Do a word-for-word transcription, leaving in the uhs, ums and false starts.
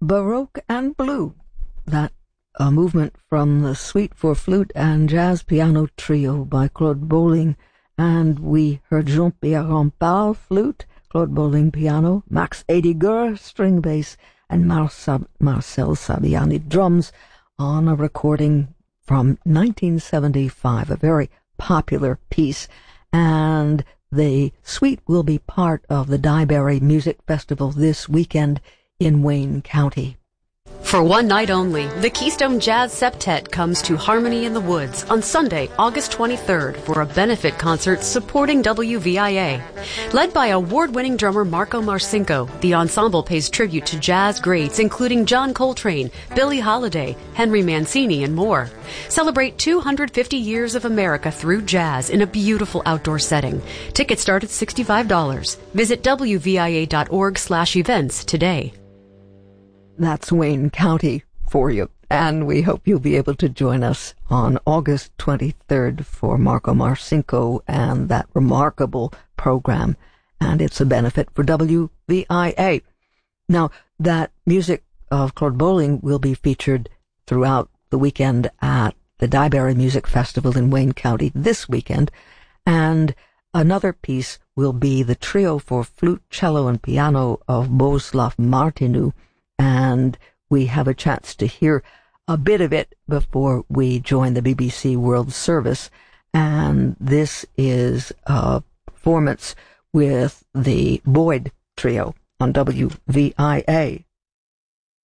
Baroque and Blue, that a movement from the Suite for Flute and Jazz Piano Trio by Claude Bolling, and we heard Jean-Pierre Rampal, flute, Claude Bolling, piano, Max Ediger, string bass, and Marcel, Marcel Saviani, drums, on a recording from nineteen seventy-five, a very popular piece, and the suite will be part of the Dyeberry Music Festival this weekend in Wayne County. For one night only, the Keystone Jazz Septet comes to Harmony in the Woods on Sunday, August twenty-third for a benefit concert supporting W V I A. Led by award-winning drummer Marco Marcinko, the ensemble pays tribute to jazz greats including John Coltrane, Billie Holiday, Henry Mancini, and more. Celebrate two hundred fifty years of America through jazz in a beautiful outdoor setting. Tickets start at sixty-five dollars. Visit W V I A dot org slash events today. That's Wayne County for you, and we hope you'll be able to join us on August twenty-third for Marco Marcinko and that remarkable program, and it's a benefit for W V I A. Now, that music of Claude Bolling will be featured throughout the weekend at the Dyeberry Music Festival in Wayne County this weekend, and another piece will be the trio for flute, cello, and piano of Bohuslav Martinu, and we have a chance to hear a bit of it before we join the B B C World Service, and this is a performance with the Boyd Trio on W V I A.